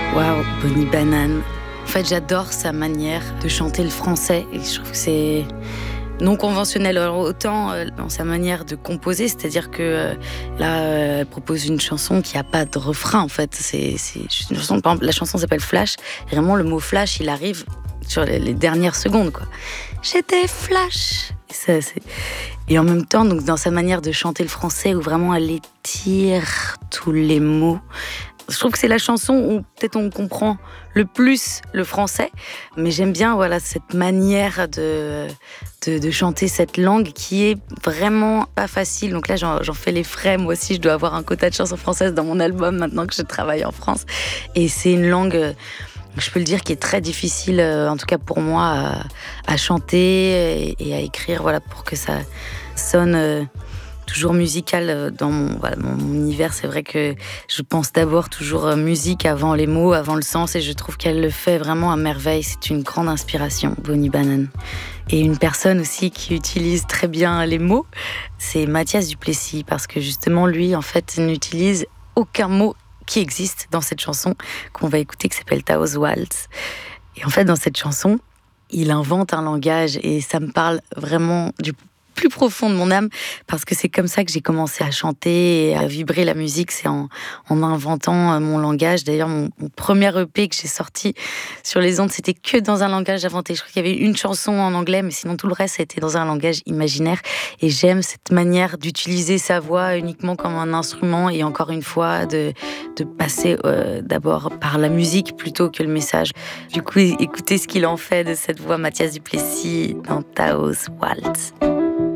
Waouh, Bonnie Banane. En fait, j'adore sa manière de chanter le français et je trouve que c'est non conventionnel. Alors, autant dans sa manière de composer, c'est-à-dire que là, elle propose une chanson qui n'a pas de refrain en fait. C'est une chanson, par exemple, la chanson s'appelle Flash. Et vraiment, le mot flash, il arrive sur les dernières secondes, quoi. J'étais flash. Et en même temps, donc, dans sa manière de chanter le français, où vraiment elle étire tous les mots. Je trouve que c'est la chanson où peut-être on comprend le plus le français, mais j'aime bien voilà cette manière de chanter cette langue qui est vraiment pas facile. Donc là, j'en fais les frais. Moi aussi, je dois avoir un quota de chansons françaises dans mon album maintenant que je travaille en France. Et c'est une langue, je peux le dire, qui est très difficile, en tout cas pour moi, à chanter et à écrire, voilà, pour que ça sonne toujours musical dans mon univers. C'est vrai que je pense d'abord toujours musique avant les mots, avant le sens, et je trouve qu'elle le fait vraiment à merveille. C'est une grande inspiration, Bonnie Banane. Et une personne aussi qui utilise très bien les mots, c'est Mathias Duplessis, parce que justement, lui, en fait, n'utilise aucun mot qui existe dans cette chanson qu'on va écouter, qui s'appelle Taos Waltz. Et en fait, dans cette chanson, il invente un langage, et ça me parle vraiment du plus profond de mon âme, parce que c'est comme ça que j'ai commencé à chanter et à vibrer la musique, c'est en inventant mon langage. D'ailleurs, mon premier EP que j'ai sorti sur les ondes, c'était que dans un langage inventé. Je crois qu'il y avait une chanson en anglais, mais sinon tout le reste, c'était dans un langage imaginaire. Et j'aime cette manière d'utiliser sa voix uniquement comme un instrument, et encore une fois, de passer d'abord par la musique plutôt que le message. Du coup, écoutez ce qu'il en fait de cette voix, Mathias Duplessis, dans Taos Waltz.